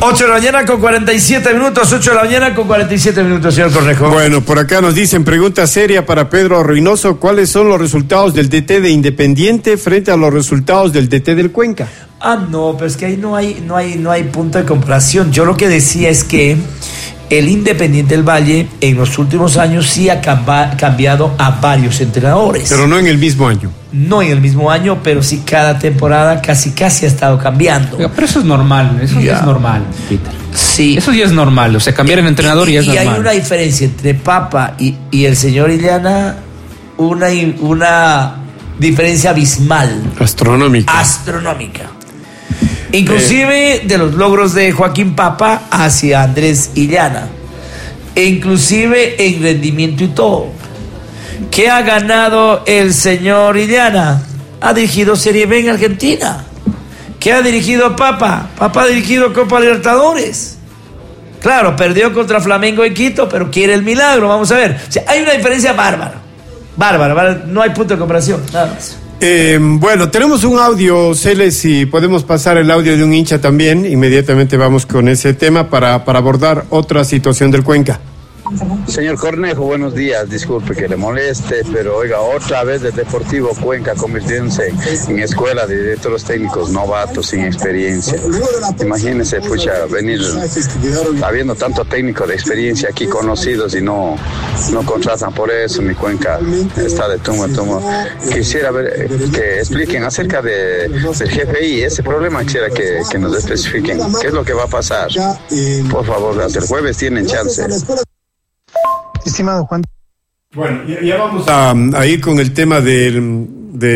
8 de la mañana con 47 minutos, 8 de la mañana con 47 minutos, señor Cornejo. Bueno, por acá nos dicen, pregunta seria para Pedro Reynoso, ¿cuáles son los resultados del DT de Independiente frente a los resultados del DT del Cuenca? No, pero es que ahí no hay punto de comparación. Yo lo que decía es que el Independiente del Valle en los últimos años sí ha cambiado a varios entrenadores. Pero no en el mismo año. No en el mismo año, pero sí cada temporada casi ha estado cambiando. Pero eso es normal, eso ya es normal, Peter. Sí. Eso ya es normal, o sea, cambiar el entrenador y es normal. Y hay una diferencia entre Papa y el señor Illana, una diferencia abismal. Astronómica. Inclusive de los logros de Joaquín Papa hacia Andrés Illana. E inclusive en rendimiento y todo. ¿Qué ha ganado el señor Illana? Ha dirigido Serie B en Argentina. ¿Qué ha dirigido Papa? Papa ha dirigido Copa Libertadores. Claro, perdió contra Flamengo en Quito, pero quiere el milagro. Vamos a ver. O sea, hay una diferencia bárbara. No hay punto de comparación. Nada más. Bueno, tenemos un audio, Celes, si podemos pasar el audio de un hincha también. Inmediatamente vamos con ese tema para abordar otra situación del Cuenca. Señor Cornejo, buenos días, disculpe que le moleste, pero oiga, otra vez el Deportivo Cuenca convirtiéndose en escuela de directores técnicos novatos sin experiencia. Imagínense, venir habiendo tanto técnico de experiencia aquí conocidos y no contratan por eso. Mi Cuenca está de tumbo. Quisiera ver que expliquen acerca del GFI, ese problema quisiera que nos especifiquen qué es lo que va a pasar. Por favor, hasta el jueves tienen chance. Estimado Juan. Bueno, ya vamos a ir con el tema del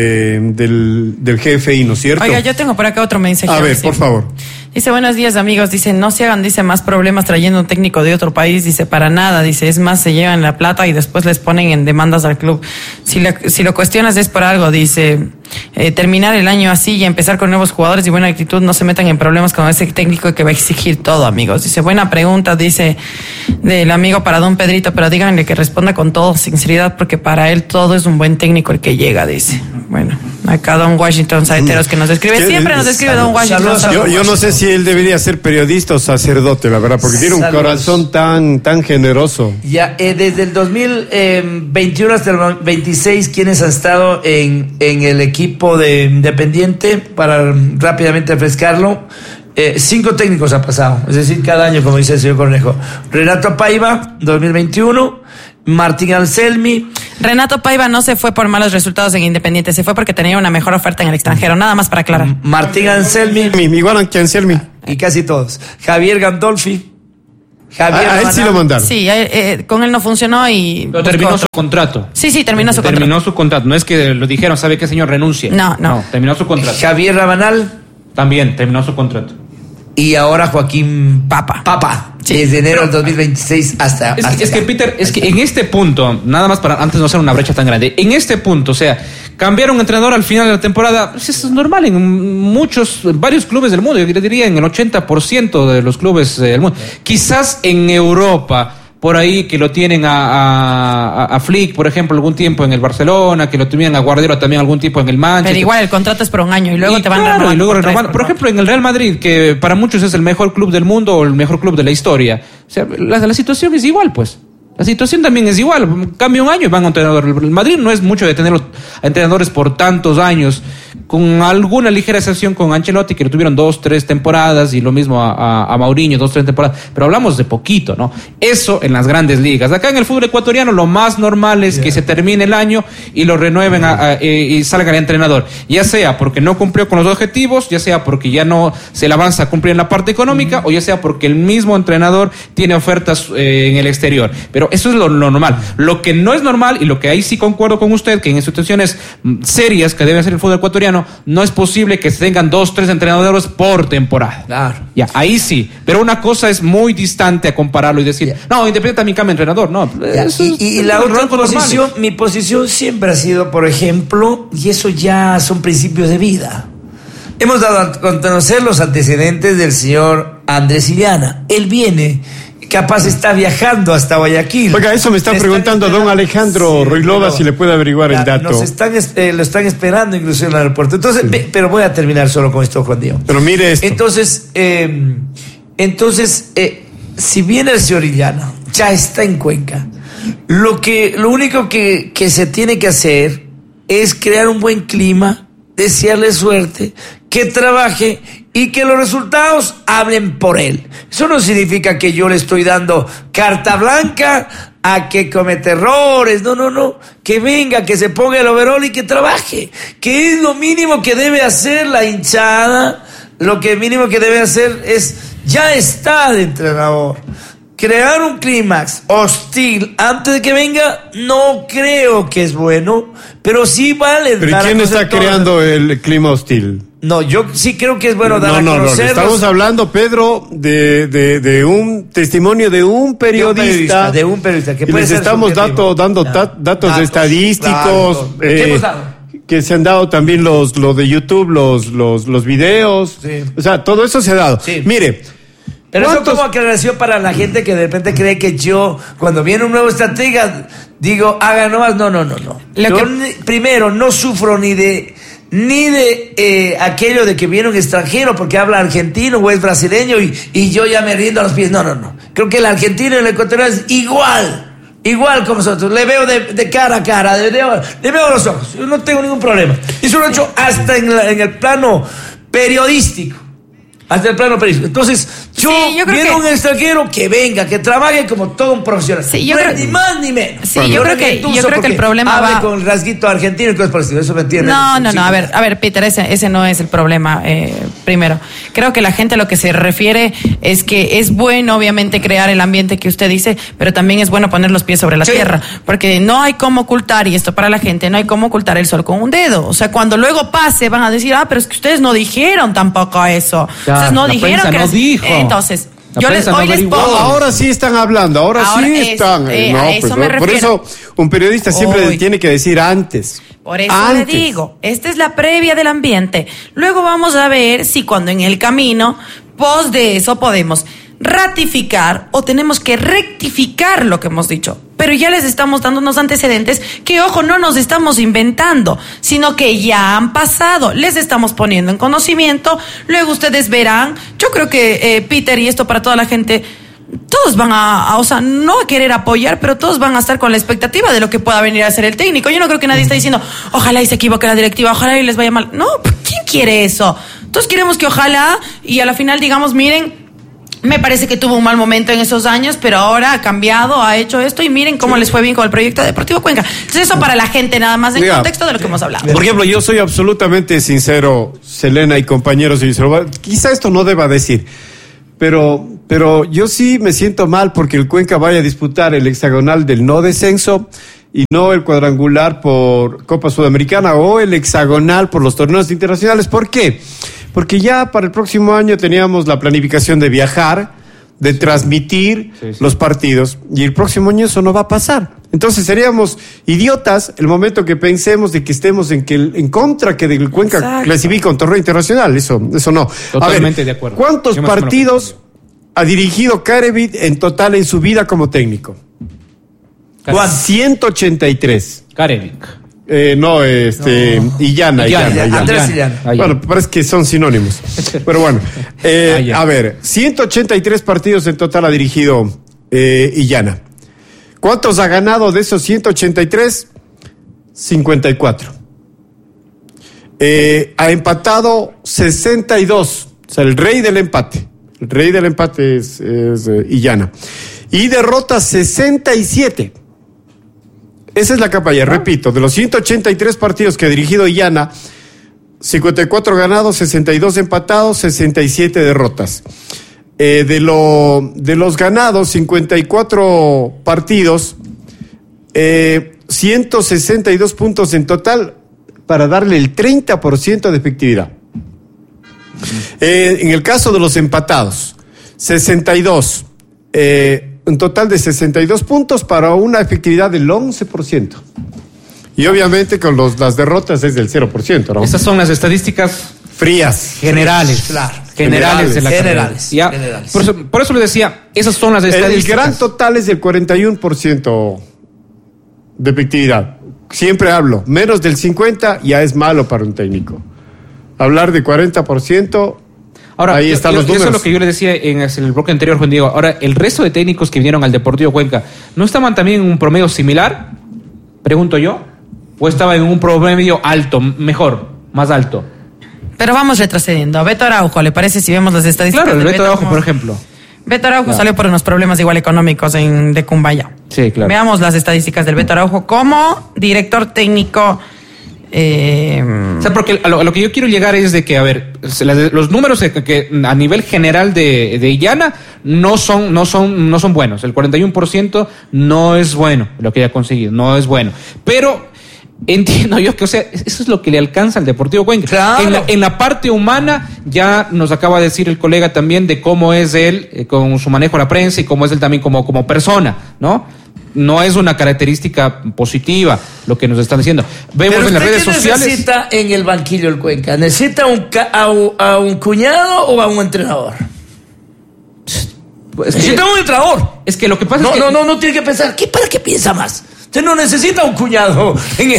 GFI, ¿no es cierto? Oiga, yo tengo por acá otro mensaje. A ver, por favor. Dice, buenos días amigos, dice, no se hagan, dice, más problemas trayendo un técnico de otro país, dice, para nada, dice, es más, se llevan la plata y después les ponen en demandas al club. Si lo cuestionas es por algo, dice, terminar el año así y empezar con nuevos jugadores y buena actitud, no se metan en problemas con ese técnico que va a exigir todo, amigos. Dice, buena pregunta, dice, del amigo para don Pedrito, pero díganle que responda con toda sinceridad, porque para él todo es un buen técnico el que llega, dice. Bueno, acá don Washington Saeteros que nos escribe, siempre nos escribe don Washington. Yo no sé si él debería ser periodista o sacerdote, la verdad, porque tiene un corazón tan generoso. Ya, desde el 2021 hasta el 26, ¿quiénes han estado en el equipo de Independiente? Para rápidamente refrescarlo, 5 técnicos han pasado, es decir, cada año, como dice el señor Cornejo. Renato Paiva, 2021, Martín Anselmi. Renato Paiva no se fue por malos resultados en Independiente, se fue porque tenía una mejor oferta en el extranjero, nada más para aclarar. Martín Anselmi. Igual que Anselmi. Y casi todos. Javier Gandolfi. A él sí lo mandaron. Sí, con él no funcionó y... Pero terminó su contrato. Sí, terminó su contrato. Terminó su contrato, no es que lo dijeron, ¿sabe qué, señor? Renuncia. No, terminó su contrato. Javier Rabanal. También terminó su contrato. Y ahora Joaquín Papa. Sí, desde enero del 2026 hasta... Es que Peter, es que en este punto, nada más para antes de no hacer una brecha tan grande, en este punto, o sea, cambiar un entrenador al final de la temporada, pues eso es normal en varios clubes del mundo, yo diría en el 80% de los clubes del mundo. Quizás en Europa, por ahí que lo tienen a Flick, por ejemplo, algún tiempo en el Barcelona, que lo tenían a Guardiola también algún tiempo en el Manchester. Pero igual el contrato es por un año y luego te van renovando. Y luego renovando. Por ejemplo, en el Real Madrid, que para muchos es el mejor club del mundo o el mejor club de la historia. O sea, la situación es igual, pues. La situación también es igual. Cambia un año y van a un entrenador. El Madrid no es mucho de tener a entrenadores por tantos años, con alguna ligera excepción con Ancelotti, que lo tuvieron 2-3 temporadas, y lo mismo a Mourinho, 2-3 temporadas. Pero hablamos de poquito, ¿no? Eso en las grandes ligas. Acá en el fútbol ecuatoriano lo más normal es que se termine el año y lo renueven y salga el entrenador. Ya sea porque no cumplió con los objetivos, ya sea porque ya no se le avanza a cumplir en la parte económica, o ya sea porque el mismo entrenador tiene ofertas en el exterior. Pero eso es lo normal. Lo que no es normal, y lo que ahí sí concuerdo con usted, que en instituciones serias que debe hacer el fútbol ecuatoriano, no es posible que se tengan 2-3 entrenadores por temporada. Claro. Ya, ahí sí. Pero una cosa es muy distante a compararlo y decir, no, Independiente también cambia entrenador. No. Y la otra posición, mi posición siempre ha sido, por ejemplo, y eso ya son principios de vida. Hemos dado a conocer los antecedentes del señor Andrés Illana. Él viene, capaz está viajando hasta Guayaquil. Oiga, eso me está preguntando don Alejandro Ruilova, si le puede averiguar el dato. Lo están esperando incluso en el aeropuerto. Entonces, pero voy a terminar solo con esto, Juan Diego. Pero mire esto. Entonces, Entonces, si bien el señor Illana ya está en Cuenca, lo único que se tiene que hacer es crear un buen clima, desearle suerte, que trabaje y que los resultados hablen por él. Eso no significa que yo le estoy dando carta blanca a que cometa errores. No. Que venga, que se ponga el overol y que trabaje. Que es lo mínimo que debe hacer la hinchada. Lo que mínimo que debe hacer es, ya está de entrenador. Crear un clímax hostil antes de que venga, no creo que es bueno, pero sí vale. ¿Pero quién está creando el clima hostil? No, yo sí creo que es bueno dar a No. conocer. Estamos hablando, Pedro, de un testimonio de un periodista. De un periodista. Que y les estamos dando datos estadísticos. ¿Qué hemos dado? Que se han dado también lo de YouTube, los videos. Sí. O sea, todo eso se ha dado. Sí. Mire. Pero eso como aclaración para la gente que de repente cree que yo, cuando viene un nuevo estratega, digo, haga nomás. No. Primero, no sufro ni de aquello de que viene un extranjero porque habla argentino o es brasileño y yo ya me rindo a los pies. No. Creo que el argentino y el ecuatoriano es igual como nosotros. Le veo de cara a cara, le veo los ojos. Yo no tengo ningún problema. Y eso lo he hecho hasta en el plano periodístico. Hasta el plano periodístico. Entonces, yo quiero un extranjero que venga, que trabaje como todo un profesional. Sí, yo creo, ni más ni menos. Sí, yo creo que el problema va con el rasguito argentino y cosas por el estilo. Eso me entiende. No. A ver, Peter, ese no es el problema. Primero, creo que la gente a lo que se refiere es que es bueno, obviamente, crear el ambiente que usted dice, pero también es bueno poner los pies sobre la tierra. Porque no hay cómo ocultar, y esto para la gente, no hay cómo ocultar el sol con un dedo. O sea, cuando luego pase, van a decir, pero es que ustedes no dijeron tampoco eso. Ustedes no dijeron que... No dijo. Entonces... Hoy les pongo. Ahora sí están hablando, ahora sí están. Eso me refiero. Por eso un periodista siempre tiene que decir antes. Por eso le digo, esta es la previa del ambiente. Luego vamos a ver si cuando en el camino, pos de eso, podemos ratificar o tenemos que rectificar lo que hemos dicho. Pero ya les estamos dando unos antecedentes que, ojo, no nos estamos inventando, sino que ya han pasado. Les estamos poniendo en conocimiento. Luego ustedes verán. Yo creo que, Peter, y esto para toda la gente, todos van o sea, no a querer apoyar, pero todos van a estar con la expectativa de lo que pueda venir a ser el técnico. Yo no creo que nadie está diciendo, ojalá y se equivoque la directiva, ojalá y les vaya mal. No, ¿quién quiere eso? Todos queremos que ojalá y a la final digamos, miren, me parece que tuvo un mal momento en esos años, pero ahora ha cambiado, ha hecho esto y miren cómo les fue bien con el proyecto Deportivo Cuenca. Entonces eso para la gente nada más en contexto de lo que hemos hablado. Por ejemplo, yo soy absolutamente sincero, Selena y compañeros, y quizá esto no deba decir, pero yo sí me siento mal porque el Cuenca vaya a disputar el hexagonal del no descenso y no el cuadrangular por Copa Sudamericana o el hexagonal por los torneos internacionales. ¿Por qué? Porque ya para el próximo año teníamos la planificación de viajar, de transmitir los partidos, y el próximo año eso no va a pasar. Entonces seríamos idiotas el momento que pensemos de que estemos en contra que del Cuenca clasifique un torneo internacional. Eso no. Totalmente de acuerdo. ¿Cuántos partidos ha dirigido Carevic en total en su vida como técnico? 183. Carevic. Illana. Andrés Illana. Bueno, parece que son sinónimos. Pero bueno, a ver, 183 partidos en total ha dirigido Illana. ¿Cuántos ha ganado de esos 183? 54. Ha empatado 62. O sea, el rey del empate. El rey del empate es Illana. Y derrota 67. Esa es la campaña, repito, de los 183 partidos que ha dirigido Illana, 54 ganados, 62 empatados, 67 derrotas. De los ganados, 54 partidos, 162 puntos en total para darle el 30% de efectividad. En el caso de los empatados, 62, un total de 62 puntos para una efectividad del 11%. Y obviamente con las derrotas es del 0%, ¿no? Esas son las estadísticas frías. Generales. Claro. Generales de la generales. Ya, generales. Por eso le decía, esas son las estadísticas. El gran total es del 41% de efectividad. Siempre hablo, menos del 50% ya es malo para un técnico. Hablar de 40%... Ahora, ahí están los números. Eso es lo que yo le decía en el bloque anterior, Juan Diego. Ahora, el resto de técnicos que vinieron al Deportivo Cuenca, ¿no estaban también en un promedio similar? Pregunto yo. ¿O estaban en un promedio alto, mejor, más alto? Pero vamos retrocediendo. Beto Araujo, ¿le parece si vemos las estadísticas? Claro, el de Beto Araujo, por ejemplo. Beto Araujo salió por unos problemas igual económicos de Cumbaya. Sí, claro. Veamos las estadísticas del Beto Araujo como director técnico. O sea, porque a lo que yo quiero llegar es de que, a ver, los números que a nivel general de Illana no son buenos. El 41% no es bueno lo que haya conseguido, no es bueno. Pero entiendo yo que, o sea, eso es lo que le alcanza al Deportivo Cuenca. Claro. En la parte humana, ya nos acaba de decir el colega también de cómo es él con su manejo a la prensa y cómo es él también como persona, ¿no? No es una característica positiva lo que nos están diciendo. Vemos en las redes sociales. ¿Qué necesita en el banquillo el Cuenca? ¿Necesita a un cuñado o a un entrenador? Necesita un entrenador. Es que lo que pasa es que no tiene que pensar. ¿Para qué piensa más? Usted no necesita un cuñado en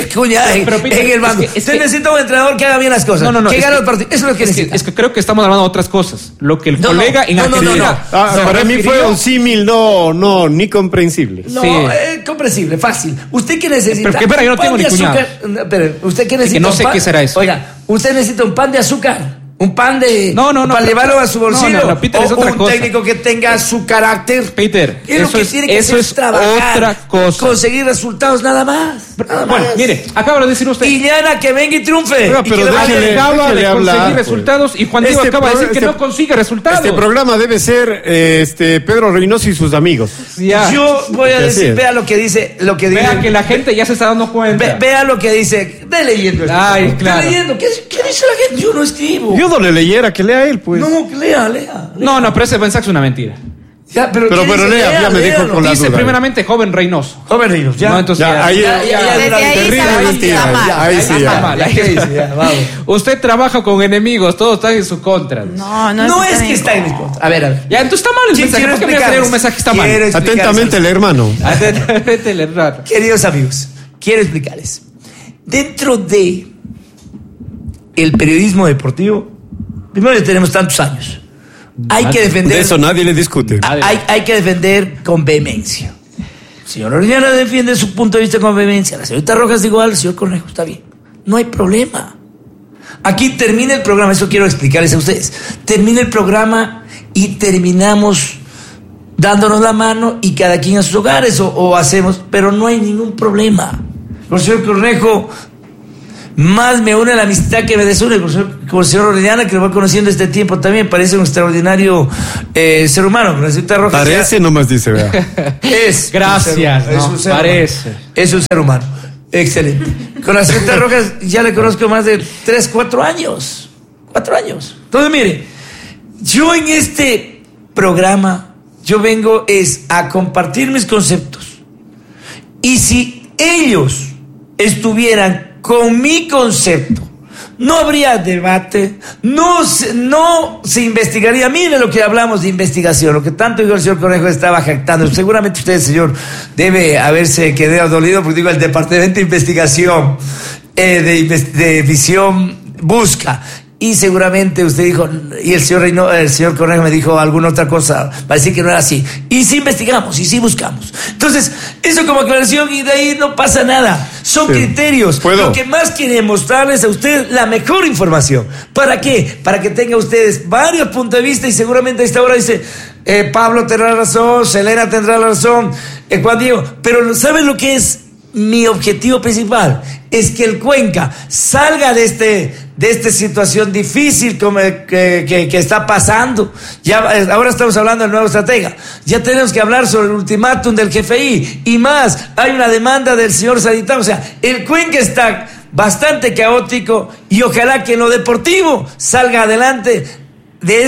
el banco. Usted necesita un entrenador que haga bien las cosas. Que gane el partido. Eso es lo que necesita. Es que creo que estamos hablando de otras cosas. Lo que el colega en Argentina. Para mí fue un símil ni comprensible. No, comprensible, fácil. ¿Usted qué necesita? Pero espera, yo no tengo ni cuñado. ¿Usted qué necesita? Es que no sé qué será eso. Oiga, usted necesita un pan de azúcar. Un pan de... para llevarlo a su bolsillo. Peter, es o otra un cosa. técnico que tenga su carácter. Peter, lo que tiene que hacer es trabajar. Otra cosa. Conseguir resultados, nada más. Bueno, mire, acaba de decir usted. Illana, que venga y triunfe. Pero acaba de hablar, conseguir resultados y Juan Diego acaba de decir que no consigue resultados. Este programa debe ser Pedro Reynoso y sus amigos. Ya. Yo voy a decir, vea lo que dice. Vea que la gente ya se está dando cuenta. Vea lo que dice. Ve leyendo. Ay, claro. Leyendo. ¿Qué dice la gente? Yo no escribo. Yo no le leyera, que lea él, pues. No, lea. No, pero ese mensaje es una mentira. Ya, pero lea, ya me dijo con la duda. Dice primeramente joven Reynoso. Joven Reynoso, ya. No, entonces ahí terrible mentira. Ahí sí, ya. Vamos. Usted trabaja con enemigos, todos están en su contra. No es que está en mi contra. A ver. Ya, entonces está mal el mensaje. ¿Por qué me voy a leer un mensaje que está mal? Atentamente el hermano. Atentamente el hermano. Queridos amigos, quiero explicarles. Dentro de el periodismo deportivo, primero ya tenemos tantos años. Hay que defender. De eso nadie le discute. Hay que defender con vehemencia. El señor Orellana defiende su punto de vista con vehemencia. La señorita Rojas igual, el señor Cornejo está bien. No hay problema. Aquí termina el programa, eso quiero explicarles a ustedes. Termina el programa y terminamos dándonos la mano y cada quien a sus hogares o hacemos, pero no hay ningún problema. El señor Cornejo más me une la amistad que me desune con el señor Orellana, que lo voy conociendo este tiempo también. Parece un extraordinario ser humano. La señorita Rojas parece, nomás dice, vea. Es. Gracias. Parece. Es un ser humano. Excelente. Con la señorita Rojas ya le conozco más de 4 años. 4 años. Entonces, mire, yo en este programa, yo vengo a compartir mis conceptos. Y si ellos estuvieran con mi concepto, no habría debate, no se investigaría. Mire lo que hablamos de investigación, lo que tanto dijo el señor Cornejo estaba jactando. Seguramente usted, señor, debe haberse quedado dolido porque digo, el Departamento de Investigación de Visión busca. Y seguramente usted dijo, y el señor Cornejo me dijo alguna otra cosa, para decir que no era así. Y sí investigamos, y sí buscamos. Entonces, eso como aclaración, y de ahí no pasa nada. Son criterios. Lo que más queremos darles a ustedes la mejor información. ¿Para qué? Para que tengan ustedes varios puntos de vista, y seguramente a esta hora dice, Pablo tendrá razón, Selena tendrá razón, Juan Diego, pero ¿saben lo que es mi objetivo principal? Es que el Cuenca salga de esta situación difícil que está pasando. Ahora estamos hablando del nuevo estratega. Ya tenemos que hablar sobre el ultimátum del GFI y más. Hay una demanda del señor Sanitario. O sea, el Cuenca está bastante caótico y ojalá que en lo deportivo salga adelante de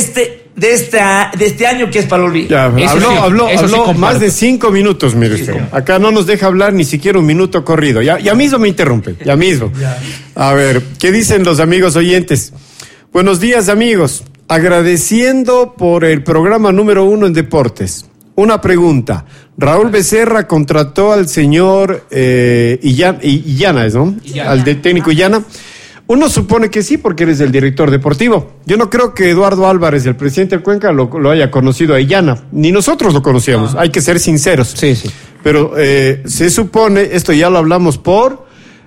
este año que es para el olvido. Habló más de 5 minutos, mire usted. Acá no nos deja hablar ni siquiera un minuto corrido. Ya mismo me interrumpe, ya mismo. A ver, ¿qué dicen los amigos oyentes? Buenos días, amigos. Agradeciendo por el programa número 1 en deportes. Una pregunta. Raúl Becerra contrató al señor Illana, ¿no? Al técnico Illana. Uno supone que sí, porque eres el director deportivo. Yo no creo que Eduardo Álvarez, el presidente del Cuenca, lo haya conocido a Illana. Ni nosotros lo conocíamos, hay que ser sinceros. Sí, sí. Pero se supone, esto ya lo hablamos por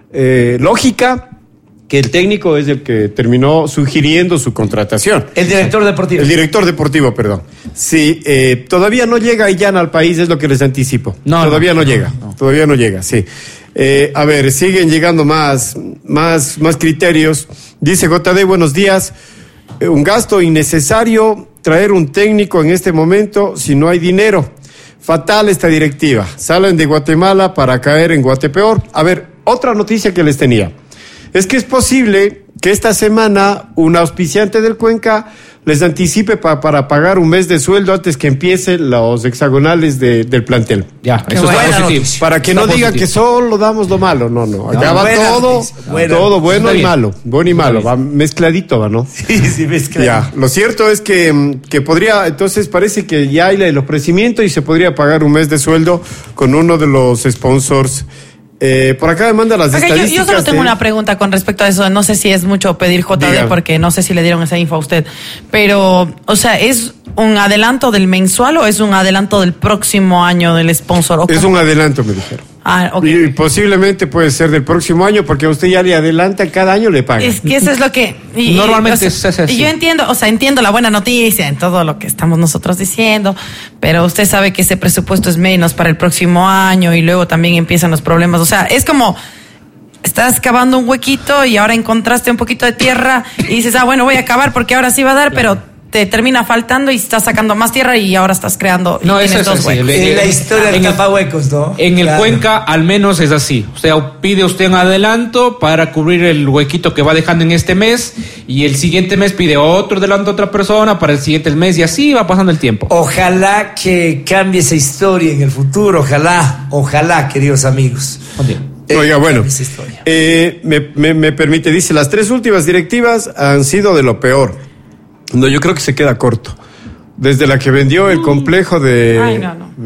lógica, que el técnico es el que terminó sugiriendo su contratación. El director deportivo. El director deportivo, perdón. Sí, todavía no llega Illana al país, es lo que les anticipo. Todavía no llega, sí. A ver, siguen llegando más criterios. Dice JD, buenos días. Un gasto innecesario traer un técnico en este momento si no hay dinero. Fatal esta directiva. Salen de Guatemala para caer en Guatepeor. A ver, otra noticia que les tenía. Es que es posible que esta semana un auspiciante del Cuenca les anticipe para pagar un mes de sueldo antes que empiecen los hexagonales del plantel. Ya, eso es positivo. Para que no digan que solo damos lo malo, no. Acá va todo bueno y malo. Bueno y malo, va mezcladito, va, ¿no? Sí, mezcladito. Ya, lo cierto es que podría, entonces parece que ya hay el ofrecimiento y se podría pagar un mes de sueldo con uno de los sponsors. Por acá me manda las estadísticas. Yo solo tengo una pregunta con respecto a eso. No sé si es mucho pedir JD, Diga. porque no sé si le dieron esa info a usted. Pero, o sea, ¿es un adelanto del mensual o es un adelanto del próximo año del sponsor? Es un adelanto, me dijeron. Ah, ok. Y posiblemente puede ser del próximo año, porque a usted ya le adelanta, cada año le paga. Es que eso es lo que... Normalmente o sea, es así. Y yo entiendo la buena noticia en todo lo que estamos nosotros diciendo, pero usted sabe que ese presupuesto es menos para el próximo año y luego también empiezan los problemas. O sea, es como... Estás cavando un huequito y ahora encontraste un poquito de tierra y dices, bueno, voy a cavar porque ahora sí va a dar, pero te termina faltando y estás sacando más tierra y ahora estás creando. No, y eso es dos así. huecos. En la historia del tapahuecos, ¿no? En el Cuenca al menos es así. O sea, pide usted un adelanto para cubrir el huequito que va dejando en este mes y el siguiente mes pide otro adelanto a otra persona para el siguiente mes y así va pasando el tiempo. Ojalá que cambie esa historia en el futuro. Ojalá, queridos amigos. Oiga, bueno, me permite, dice, las 3 últimas directivas han sido de lo peor. No, yo creo que se queda corto. Desde la que vendió el complejo de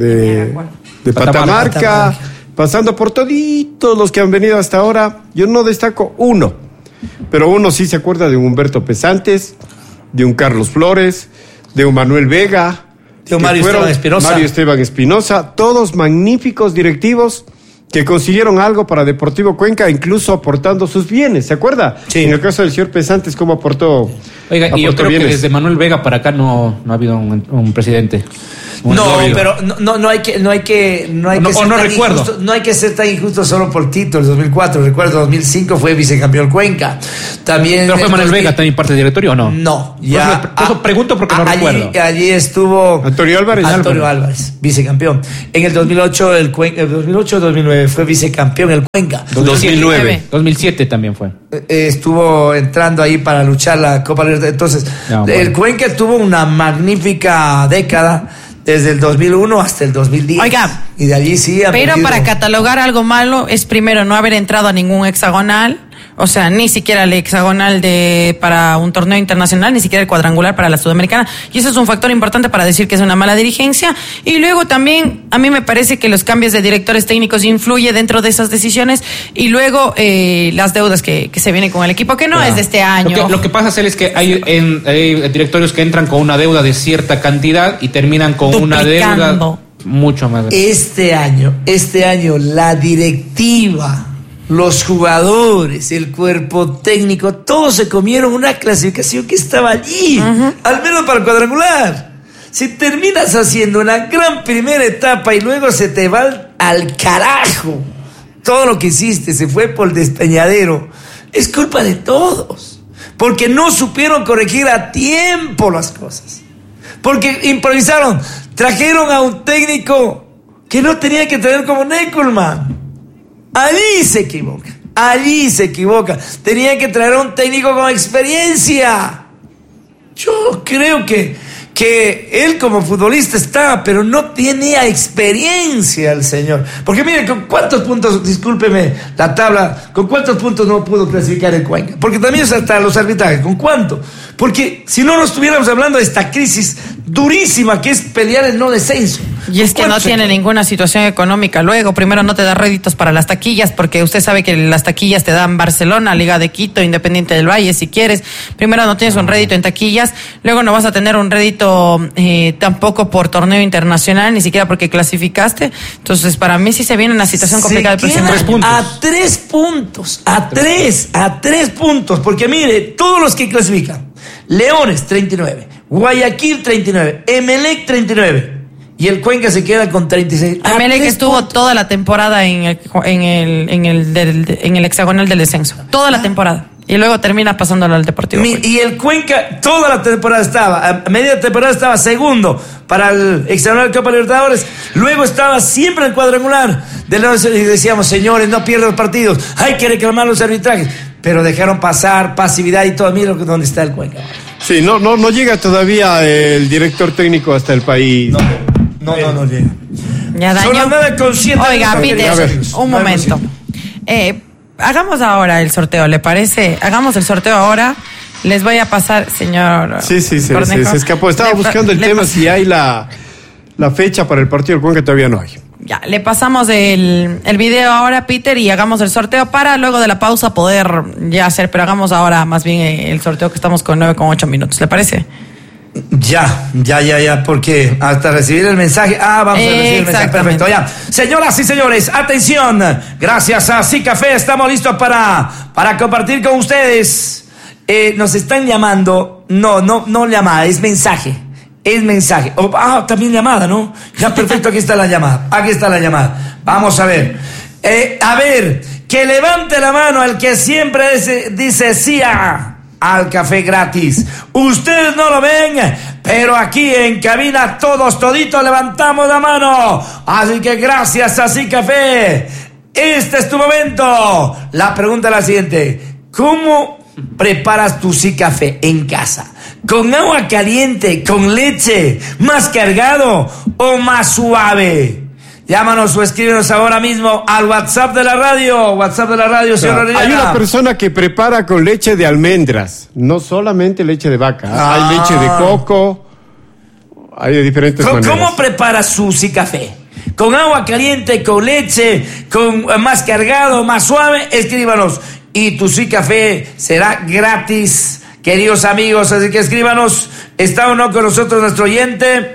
Patamarca, pasando por toditos los que han venido hasta ahora, yo no destaco uno. Pero uno sí se acuerda de un Humberto Pesantes, de un Carlos Flores, de un Manuel Vega, de un Mario Esteban Espinosa, todos magníficos directivos que consiguieron algo para Deportivo Cuenca, incluso aportando sus bienes, ¿se acuerda? Sí. En el caso del señor Pesantes, ¿cómo aportó? Oiga, y yo creo bienes? que desde Manuel Vega para acá no ha habido un presidente. Pero no hay que ser tan injusto solo por títulos. 2004, recuerdo, 2005 fue vicecampeón Cuenca. También. ¿Pero fue Manuel Vega también parte del directorio o no? No, ya. Por eso pregunto porque no recuerdo. Allí estuvo Antonio Álvarez, vicecampeón. En el 2008 el 2009 fue vicecampeón el Cuenca. 2009. 2007 también fue. Estuvo entrando ahí para luchar la Copa Libertadores. Entonces, el Cuenca tuvo una magnífica década. Desde el 2001 hasta el 2010. Oiga, y de allí sí ha pero perdido. para catalogar algo malo es primero no haber entrado a ningún hexagonal, o sea, ni siquiera el hexagonal para un torneo internacional, ni siquiera el cuadrangular para la Sudamericana, y eso es un factor importante para decir que es una mala dirigencia. Y luego también a mí me parece que los cambios de directores técnicos influye dentro de esas decisiones, y luego las deudas que se vienen con el equipo, que no es de este año. Lo que pasa, Cel, es que hay directorios que entran con una deuda de cierta cantidad y terminan con una deuda mucho más grande. Este año la directiva, los jugadores, el cuerpo técnico, todos se comieron una clasificación que estaba allí, al menos para el cuadrangular. Si terminas haciendo una gran primera etapa y luego se te va al carajo todo lo que hiciste, se fue por el despeñadero, es culpa de todos, porque no supieron corregir a tiempo las cosas, porque improvisaron, trajeron a un técnico que no tenía que traer como Neckelman. Allí se equivoca. Tenía que traer a un técnico con experiencia. Yo creo que él como futbolista está, pero no tenía experiencia el señor. Porque mire, ¿con cuántos puntos, discúlpeme la tabla, con cuántos puntos no pudo clasificar el Cuenca? Porque también es hasta los arbitrajes, ¿con cuánto? Porque si no estuviéramos hablando de esta crisis durísima que es pelear el no descenso. Y es que no tiene ninguna situación económica. Luego, primero no te da réditos para las taquillas, porque usted sabe que las taquillas te dan Barcelona, Liga de Quito, Independiente del Valle, si quieres. Primero no tienes un rédito en taquillas, luego no vas a tener un rédito tampoco por torneo internacional, ni siquiera porque clasificaste. Entonces, para mí sí se viene una situación complicada el próximo año. A 3 puntos, a 3 puntos, porque mire, todos los que clasifican, Leones 39, Guayaquil 39, Emelec 39 y el Cuenca se queda con 36. Emelec estuvo toda la temporada en el hexagonal del descenso, toda la temporada. Y luego termina pasándolo al Deportivo Cuenca. Y el Cuenca toda la temporada estaba, a media temporada estaba segundo para el hexagonal Copa Libertadores. Luego estaba siempre en el cuadrangular de Leones y decíamos, señores, no pierdan los partidos, hay que reclamar los arbitrajes. Pero dejaron pasar, pasividad y todo. Mira dónde está el Cuenca. Sí, no llega todavía el director técnico hasta el país. No llega. Ya daño. Son las 9:07. Oiga, Peter, un momento. Hagamos ahora el sorteo, ¿le parece? Hagamos el sorteo ahora. Les voy a pasar, señor. Sí, se escapó. Estaba buscando el tema si hay la fecha para el partido del Cuenca, todavía no hay. Ya, le pasamos el video ahora, Peter, y hagamos el sorteo para luego de la pausa poder ya hacer, pero hagamos ahora más bien el sorteo que estamos con 9,8 minutos, ¿le parece? Ya, porque hasta recibir el mensaje. Vamos a recibir el mensaje. Perfecto, ya. Señoras y señores, atención. Gracias a Sí Café estamos listos para compartir con ustedes. Nos están llamando. No llamada, es mensaje. Es mensaje. También llamada, ¿no? Ya, perfecto, aquí está la llamada. Vamos a ver. Que levante la mano el que siempre dice sí al café gratis. Ustedes no lo ven, pero aquí en cabina toditos levantamos la mano. Así que gracias a Sí Café. Este es tu momento. La pregunta es la siguiente: ¿cómo preparas tu Sí Café en casa? ¿Con agua caliente, con leche, más cargado o más suave? Llámanos o escríbenos ahora mismo al WhatsApp de la radio, señor Orellana. Hay una persona que prepara con leche de almendras, no solamente leche de vaca. Hay leche de coco, hay de diferentes maneras. ¿Cómo prepara su Sí Café? ¿Con agua caliente, con leche, con más cargado, más suave? Escríbanos y tu Sí Café será gratis, queridos amigos, así que escríbanos. ¿Está o no con nosotros nuestro oyente?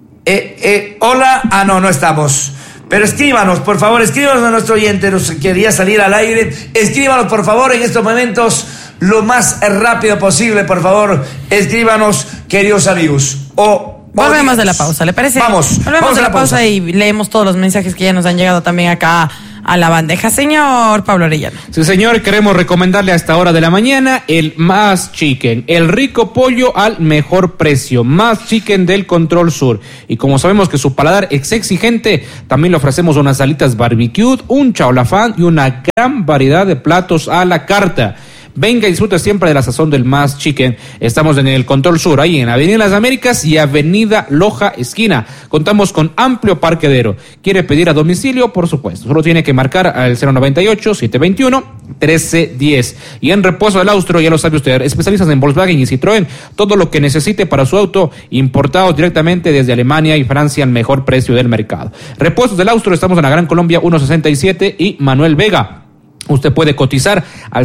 Hola, no estamos. Pero escríbanos, por favor, escríbanos a nuestro oyente, nos quería salir al aire. Escríbanos, por favor, en estos momentos, lo más rápido posible, por favor. Escríbanos, queridos amigos. Volvemos de la pausa, ¿le parece? Volvemos de la pausa y leemos todos los mensajes que ya nos han llegado también acá a la bandeja. Señor Pablo Orellana. Sí, señor, queremos recomendarle a esta hora de la mañana el Más Chicken, el rico pollo al mejor precio. Más Chicken del Control Sur. Y como sabemos que su paladar es exigente, también le ofrecemos unas alitas barbecue, un chaulafán y una gran variedad de platos a la carta. Venga y disfruta siempre de la sazón del Más Chicken. Estamos en el Control Sur, ahí en Avenida Las Américas y Avenida Loja Esquina. Contamos con amplio parquedero. ¿Quiere pedir a domicilio? Por supuesto. Solo tiene que marcar al 098-721-1310. Y en Repuestos del Austro, ya lo sabe usted, especialistas en Volkswagen y Citroën. Todo lo que necesite para su auto, importado directamente desde Alemania y Francia al mejor precio del mercado. Repuestos del Austro, estamos en la Gran Colombia 167 y Manuel Vega. Usted puede cotizar al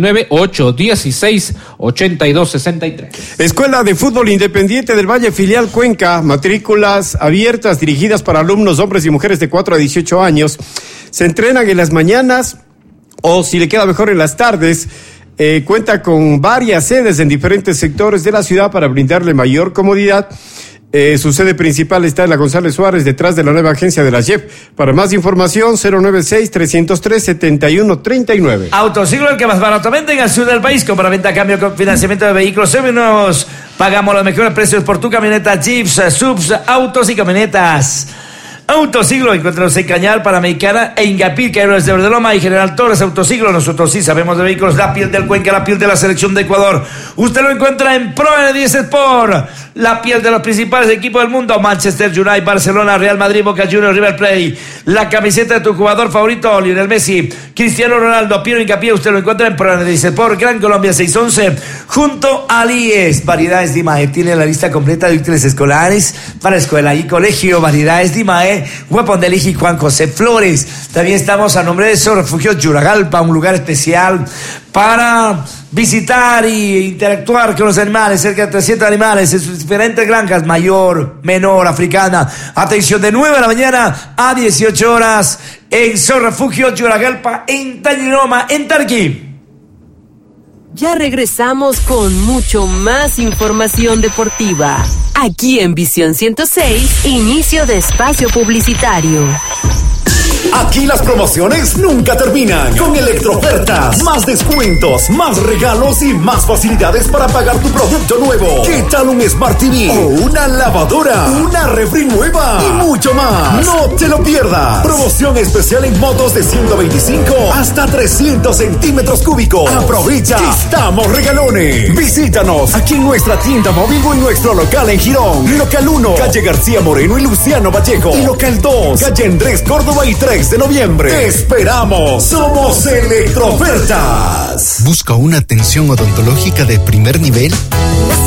099-816-8263. Escuela de Fútbol Independiente del Valle, filial Cuenca, matrículas abiertas dirigidas para alumnos, hombres y mujeres de 4 a 18 años. Se entrenan en las mañanas o, si le queda mejor, en las tardes. Cuenta con varias sedes en diferentes sectores de la ciudad para brindarle mayor comodidad. Su sede principal está en la González Suárez, detrás de la nueva agencia de la JEP. Para más información, 096-303-7139. Autosiglo, el que más barato vende en el sur del país. Compra, venta, cambio, con financiamiento de vehículos seminuevos. Pagamos los mejores precios por tu camioneta, Jeeps, subs, autos y camionetas. Autosiglo, encuéntranos en Cañar, Panamericana e Ingapir, Caeros de Verdeloma y General Torres. Autosiglo, nosotros sí sabemos de vehículos. La piel del Cuenca, la piel de la selección de Ecuador. Usted lo encuentra en Pro N10 Sport, la piel de los principales equipos del mundo: Manchester United, Barcelona, Real Madrid, Boca Juniors, River Plate. La camiseta de tu jugador favorito, Lionel Messi, Cristiano Ronaldo, Piero Hincapié. Usted lo encuentra en Pro N10 Sport, Gran Colombia 611, junto a IES. Variedades Dimae tiene la lista completa de útiles escolares para escuela y colegio. Variedades Dimae, Huepón del Iji Juan José Flores. También estamos a nombre de Zoo Refugio Yuragalpa, un lugar especial para visitar e interactuar con los animales, cerca de 300 animales en sus diferentes granjas, mayor, menor, africana. Atención, de 9 de la mañana a 18 horas en Zoo Refugio Yuragalpa, en Tañiroma, en Tarqui. Ya regresamos con mucho más información deportiva. Aquí en Visión 106, inicio de espacio publicitario. Aquí las promociones nunca terminan. Con Electrofertas, más descuentos, más regalos y más facilidades para pagar tu producto nuevo. ¿Qué tal un Smart TV o una lavadora, una refri nueva y mucho más? No te lo pierdas. Promoción especial en motos de 125 hasta 300 centímetros cúbicos. Aprovecha, estamos regalones. Visítanos aquí en nuestra tienda móvil o en nuestro local en Girón. Local 1, calle García Moreno y Luciano Vallejo. Y local 2, calle Andrés Córdoba y 3 de noviembre. ¡Te esperamos! ¡Somos Electrofertas! ¿Busca una atención odontológica de primer nivel?